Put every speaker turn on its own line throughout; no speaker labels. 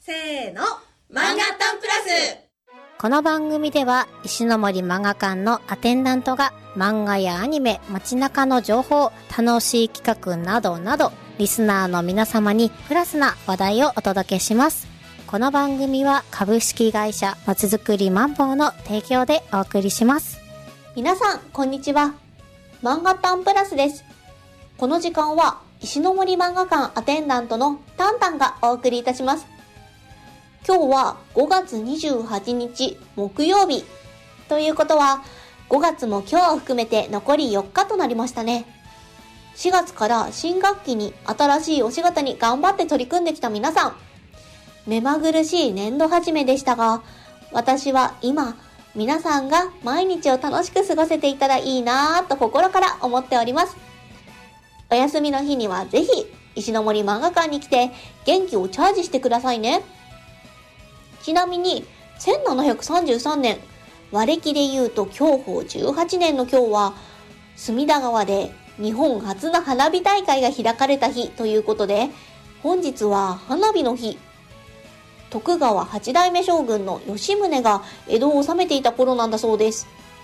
せーの、漫画タンプラス。
この番組では石ノ森漫画館のアテンダントが漫画やアニメ、街中の情報、楽しい企画などなどリスナーの皆様にプラスな話題をお届けします。この番組は株式会社まちづくりマンボウの提供でお送りします。
皆さんこんにちは。漫画タンプラスです。この時間は石ノ森漫画館アテンダントのタンタンがお送りいたします。今日は5月28日木曜日ということは5月も今日を含めて残り4日となりましたね。4月から新学期に新しいお仕事に頑張って取り組んできた皆さん、目まぐるしい年度始めでしたが、私は今皆さんが毎日を楽しく過ごせていたらいいなぁと心から思っております。お休みの日にはぜひ石ノ森漫画館に来て元気をチャージしてくださいね。ちなみに1733年、和暦で言うと享保18年の今日は隅田川で日本初の花火大会が開かれた日ということで、本日は花火の日。徳川八代目将軍の吉宗が江戸を治めていた頃なんだそうです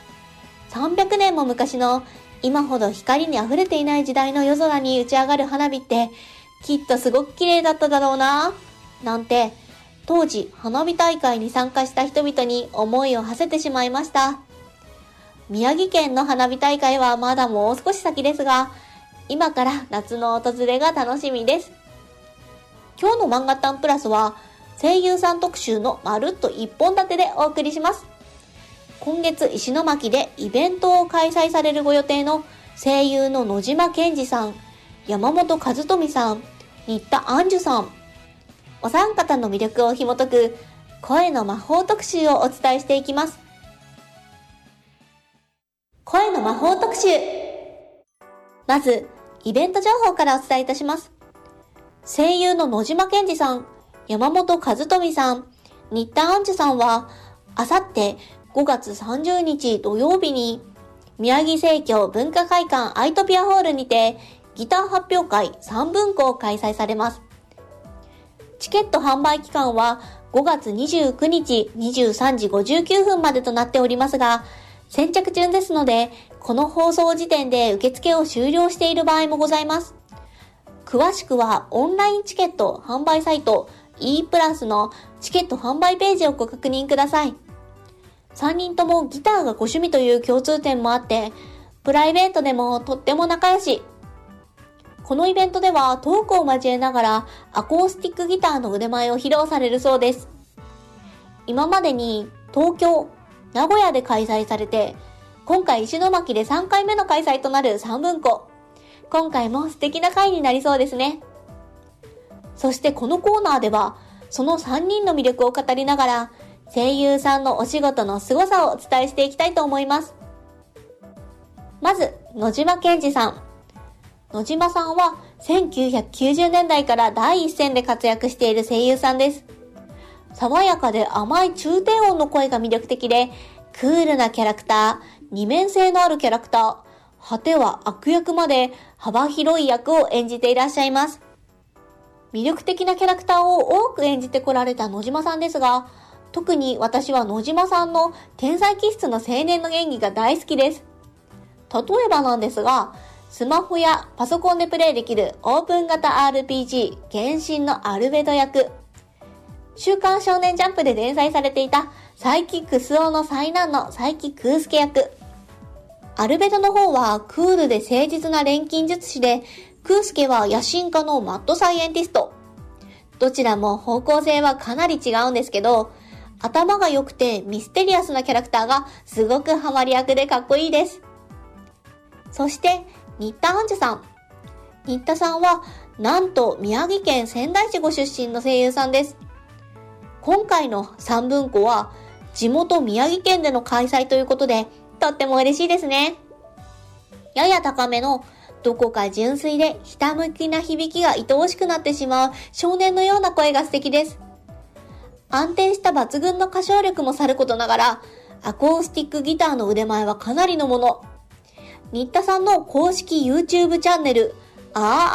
。300年も昔の今ほど光に溢れていない時代の夜空に打ち上がる花火ってきっとすごく綺麗だっただろうななんて、当時花火大会に参加した人々に思いを馳せてしまいました。宮城県の花火大会はまだもう少し先ですが、今から夏の訪れが楽しみです。今日の漫画タンプラスは声優さん特集のまるっと一本立てでお送りします。今月石巻でイベントを開催されるご予定の声優の野島健二さん、山本和富さん、新田杏樹さん、お三方の魅力を紐解く声の魔法特集をお伝えしていきます。声の魔法特集。まずイベント情報からお伝えいたします。声優の野島健二さん、山本和富さん、新田杏樹さんはあさって5月30日土曜日に宮城生協文化会館アイトピアホールにてギター発表会3分校を開催されます。チケット販売期間は5月29日23時59分までとなっておりますが、先着順ですので、この放送時点で受付を終了している場合もございます。詳しくはオンラインチケット販売サイト E プラスのチケット販売ページをご確認ください。3人ともギターがご趣味という共通点もあって、プライベートでもとっても仲良し。このイベントではトークを交えながらアコースティックギターの腕前を披露されるそうです。今までに東京、名古屋で開催されて、今回石巻で3回目の開催となる3分校。今回も素敵な回になりそうですね。そしてこのコーナーでは、その3人の魅力を語りながら、声優さんのお仕事の凄さをお伝えしていきたいと思います。まず、野島健二さん。野島さんは1990年代から第一線で活躍している声優さんです。爽やかで甘い中低音の声が魅力的で、クールなキャラクター、二面性のあるキャラクター、果ては悪役まで幅広い役を演じていらっしゃいます。魅力的なキャラクターを多く演じてこられた野島さんですが、特に私は野島さんの天才気質の青年の演技が大好きです。例えばなんですが、スマホやパソコンでプレイできるオープン型 RPG 原神のアルベド役、週刊少年ジャンプで連載されていた佐伯クスオの災難の佐伯クースケ役、アルベドの方はクールで誠実な錬金術師で、クースケは野心家のマッドサイエンティスト。どちらも方向性はかなり違うんですけど、頭が良くてミステリアスなキャラクターがすごくハマり役でかっこいいです。そして新田杏樹さん。新田さんはなんと宮城県仙台市ご出身の声優さんです。今回の3分校は地元宮城県での開催ということで、とっても嬉しいですね。やや高めのどこか純粋でひたむきな響きが愛おしくなってしまう少年のような声が素敵です。安定した抜群の歌唱力もさることながら、アコースティックギターの腕前はかなりのもの。新田さんの公式 YouTube チャンネル、